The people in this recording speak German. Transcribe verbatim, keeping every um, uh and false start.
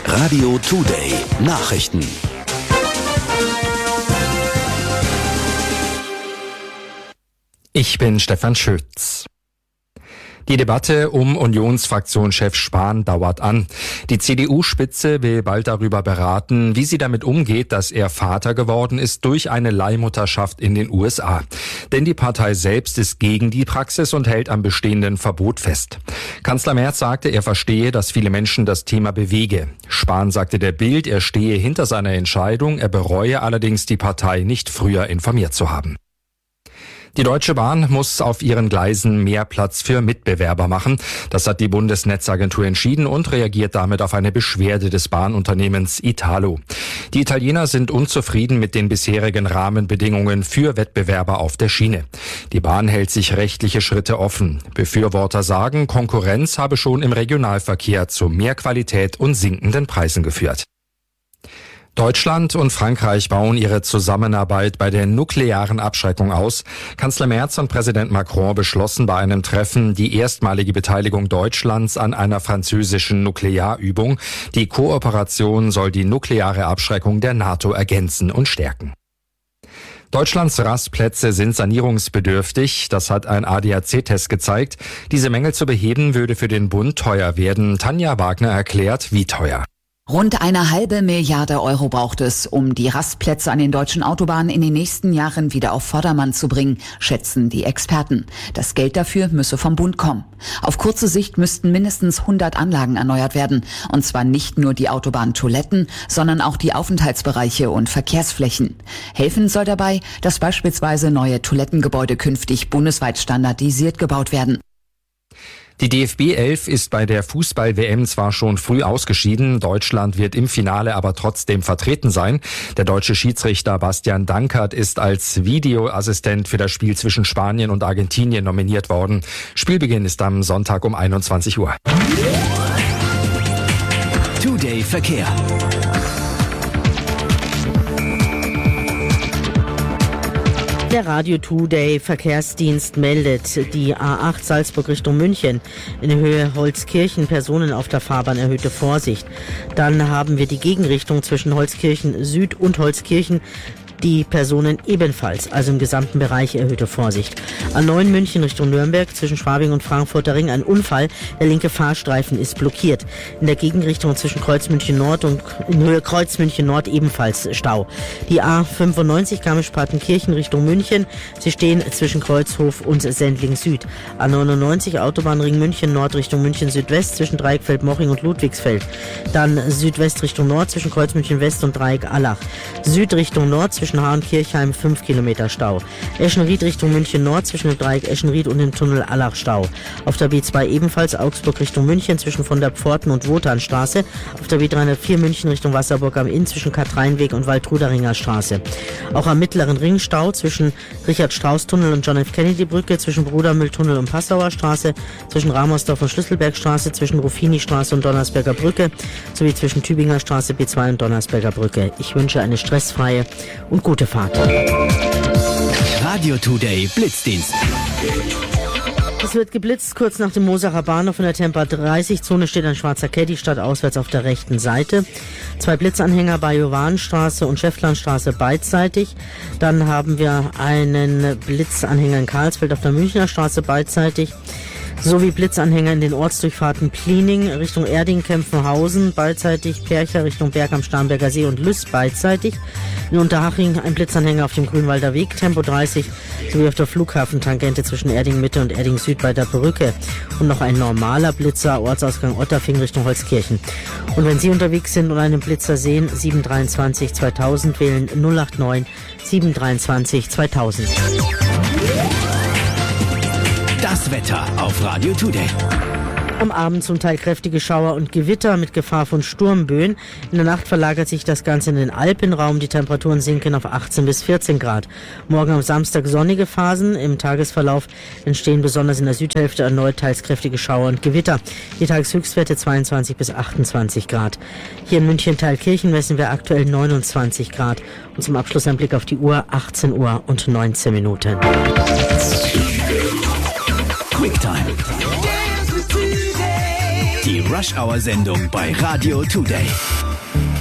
Radio Today Nachrichten. Ich bin Stefan Schütz. Die Debatte um Unionsfraktionschef Spahn dauert an. Die C D U-Spitze will bald darüber beraten, wie sie damit umgeht, dass er Vater geworden ist durch eine Leihmutterschaft in den U S A. Denn die Partei selbst ist gegen die Praxis und hält am bestehenden Verbot fest. Kanzler Merz sagte, er verstehe, dass viele Menschen das Thema bewege. Spahn sagte der Bild, er stehe hinter seiner Entscheidung, er bereue allerdings, die Partei nicht früher informiert zu haben. Die Deutsche Bahn muss auf ihren Gleisen mehr Platz für Mitbewerber machen. Das hat die Bundesnetzagentur entschieden und reagiert damit auf eine Beschwerde des Bahnunternehmens Italo. Die Italiener sind unzufrieden mit den bisherigen Rahmenbedingungen für Wettbewerber auf der Schiene. Die Bahn hält sich rechtliche Schritte offen. Befürworter sagen, Konkurrenz habe schon im Regionalverkehr zu mehr Qualität und sinkenden Preisen geführt. Deutschland und Frankreich bauen ihre Zusammenarbeit bei der nuklearen Abschreckung aus. Kanzler Merz und Präsident Macron beschlossen bei einem Treffen die erstmalige Beteiligung Deutschlands an einer französischen Nuklearübung. Die Kooperation soll die nukleare Abschreckung der NATO ergänzen und stärken. Deutschlands Rastplätze sind sanierungsbedürftig. Das hat ein A D A C-Test gezeigt. Diese Mängel zu beheben würde für den Bund teuer werden. Tanja Wagner erklärt, wie teuer. Rund eine halbe Milliarde Euro braucht es, um die Rastplätze an den deutschen Autobahnen in den nächsten Jahren wieder auf Vordermann zu bringen, schätzen die Experten. Das Geld dafür müsse vom Bund kommen. Auf kurze Sicht müssten mindestens hundert Anlagen erneuert werden. Und zwar nicht nur die Autobahntoiletten, sondern auch die Aufenthaltsbereiche und Verkehrsflächen. Helfen soll dabei, dass beispielsweise neue Toilettengebäude künftig bundesweit standardisiert gebaut werden. Die D F B elf ist bei der Fußball-W M zwar schon früh ausgeschieden, Deutschland wird im Finale aber trotzdem vertreten sein. Der deutsche Schiedsrichter Bastian Dankert ist als Videoassistent für das Spiel zwischen Spanien und Argentinien nominiert worden. Spielbeginn ist am Sonntag um einundzwanzig Uhr. Today Verkehr. Der Radio Today Verkehrsdienst meldet, die A acht Salzburg Richtung München in Höhe Holzkirchen, Personen auf der Fahrbahn, erhöhte Vorsicht. Dann haben wir die Gegenrichtung zwischen Holzkirchen Süd und Holzkirchen, die Personen ebenfalls, also im gesamten Bereich erhöhte Vorsicht. A neun München Richtung Nürnberg zwischen Schwabing und Frankfurter Ring ein Unfall. Der linke Fahrstreifen ist blockiert. In der Gegenrichtung zwischen Kreuz München Nord und in Höhe Kreuz München Nord ebenfalls Stau. Die A fünfundneunzig Garmisch-Partenkirchen Richtung München. Sie stehen zwischen Kreuzhof und Sendling Süd. A neunundneunzig Autobahnring München Nord Richtung München Südwest zwischen Dreieck Feldmoching und Ludwigsfeld. Dann Südwest Richtung Nord zwischen Kreuz München West und Dreieck Allach. Süd Richtung Nord zwischen Hahn-Kirchheim fünf Kilometer Stau. Eschenried Richtung München Nord zwischen dem Dreieck Eschenried und dem Tunnel Allach Stau. Auf der B zwei ebenfalls Augsburg Richtung München zwischen von der Pforten und Wotanstraße. Auf der B dreihundertvier München Richtung Wasserburg am Inn zwischen Katreinweg und Waldruderinger Straße. Auch am mittleren Ring Stau zwischen Richard-Strauß-Tunnel und John F. Kennedy-Brücke, zwischen Brudermühl-Tunnel und Passauer Straße, zwischen Ramersdorf und Schlüsselbergstraße, zwischen Ruffini-Straße und Donnersberger Brücke sowie zwischen Tübinger Straße B zwei und Donnersberger Brücke. Ich wünsche eine stressfreie und gute Fahrt. Radio Today Blitzdienst. Es wird geblitzt, kurz nach dem Mosacher Bahnhof in der Tempo dreißig Zone steht ein schwarzer Caddy stadtauswärts auf der rechten Seite. Zwei Blitzanhänger bei Jovanstraße und Schäftlarnstraße beidseitig. Dann haben wir einen Blitzanhänger in Karlsfeld auf der Münchner Straße beidseitig. Sowie Blitzanhänger in den Ortsdurchfahrten Pliening Richtung Erding, Kempfenhausen beidseitig, Percha Richtung Berg am Starnberger See und Lüss beidseitig. In Unterhaching ein Blitzanhänger auf dem Grünwalder Weg, Tempo dreißig, sowie auf der Flughafentangente zwischen Erding Mitte und Erding Süd bei der Brücke. Und noch ein normaler Blitzer, Ortsausgang Otterfing Richtung Holzkirchen. Und wenn Sie unterwegs sind und einen Blitzer sehen, sieben drei zwei zweitausend wählen null acht neun sieben drei zwei zweitausend. Das Wetter auf Radio Today. Am Abend zum Teil kräftige Schauer und Gewitter mit Gefahr von Sturmböen. In der Nacht verlagert sich das Ganze in den Alpenraum. Die Temperaturen sinken auf achtzehn bis vierzehn Grad. Morgen am Samstag sonnige Phasen. Im Tagesverlauf entstehen besonders in der Südhälfte erneut teils kräftige Schauer und Gewitter. Die Tageshöchstwerte zweiundzwanzig bis achtundzwanzig Grad. Hier in München-Thalkirchen messen wir aktuell neunundzwanzig Grad. Und zum Abschluss ein Blick auf die Uhr, achtzehn Uhr und neunzehn Minuten. Quicktime. Die Rush-Hour-Sendung bei Radio Today.